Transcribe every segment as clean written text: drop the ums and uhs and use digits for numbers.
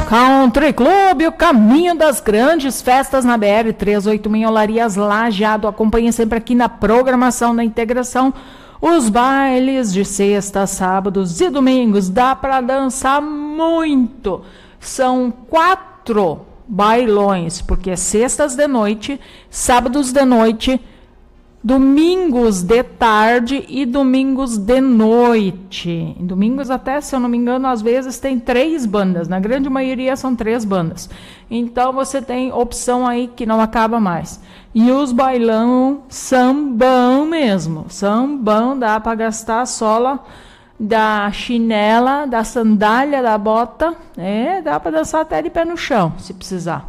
Country Club, o caminho das grandes festas na BR-386 Olarias Lajeado. Acompanhe sempre aqui na programação da Integração os bailes de sexta, sábados e domingos. Dá para dançar muito. São 4 bailões, porque é sextas de noite, sábados de noite, domingos de tarde e domingos de noite. Em domingos até, se eu não me engano, às vezes tem 3 bandas. Na grande maioria são 3 bandas. Então você tem opção aí que não acaba mais. E os bailão, sambão mesmo. Sambão, dá para gastar a sola da chinela, da sandália, da bota. Dá para dançar até de pé no chão, se precisar.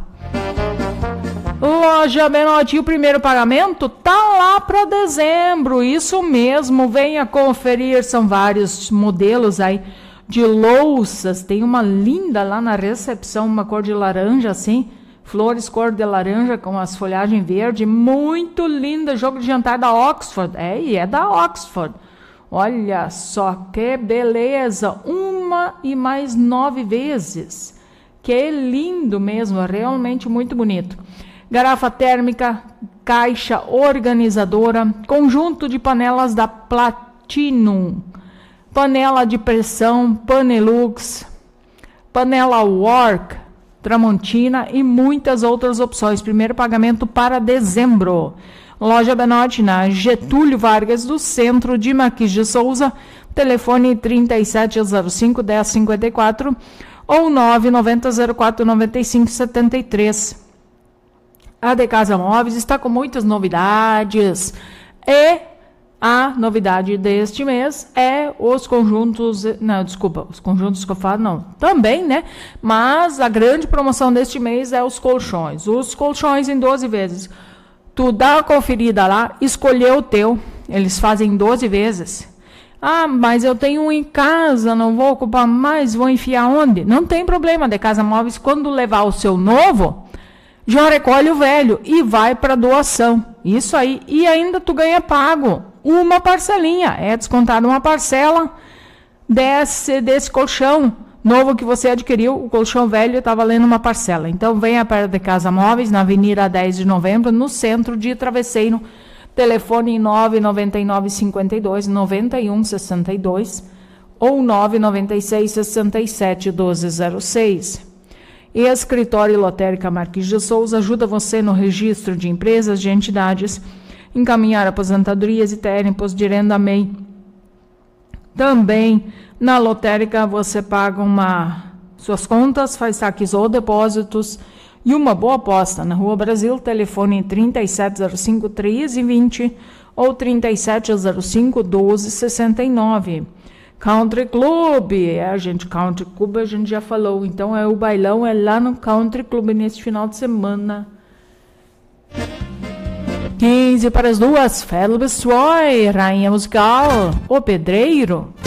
Loja Menotti, o primeiro pagamento tá lá para dezembro, isso mesmo, venha conferir, são vários modelos aí de louças, tem uma linda lá na recepção, uma cor de laranja assim, flores cor de laranja com as folhagens verde, muito linda, jogo de jantar da Oxford, e é da Oxford, olha só que beleza, 1 e mais 9 vezes, que lindo mesmo, realmente muito bonito. Garrafa térmica, caixa organizadora, conjunto de panelas da Platinum, panela de pressão, Panelux, panela Work, Tramontina e muitas outras opções. Primeiro pagamento para dezembro. Loja Benotti, na Getúlio Vargas, do centro de Marquês de Souza, telefone 3705-1054 ou 99004-9573. A De Casa Móveis está com muitas novidades e a novidade deste mês é os conjuntos, os conjuntos que eu falo, não, também, né? Mas a grande promoção deste mês é os colchões em 12 vezes. Tu dá uma conferida lá, escolheu o teu, eles fazem 12 vezes. Ah, mas eu tenho um em casa, não vou ocupar mais, vou enfiar onde? Não tem problema, De Casa Móveis, quando levar o seu novo, já recolhe o velho e vai para doação. Isso aí. E ainda tu ganha pago uma parcelinha. É descontado uma parcela desse colchão novo que você adquiriu. O colchão velho está valendo uma parcela. Então venha para De Casa Móveis, na Avenida 10 de Novembro, no centro de Travesseiro. Telefone 999 52 91 62 ou 996 67 1206. E a Escritório Lotérica Marquês de Souza ajuda você no registro de empresas, de entidades, encaminhar aposentadorias e térmicos de renda MEI. Também na lotérica você paga suas contas, faz saques ou depósitos e uma boa aposta. Na Rua Brasil, telefone 3705-1320 ou 3705-1269. Country Club, Country Club a gente já falou, então o bailão é lá no Country Club neste final de semana. 15 para as 2, Felix Roy, Rainha Musical, O Pedreiro.